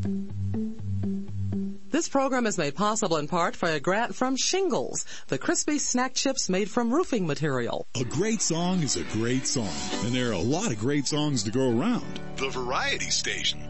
This program is made possible in part by a grant from Shingles, the crispy snack chips made from roofing material. A great song is a great song, and there are a lot of great songs to go around. The Variety Station.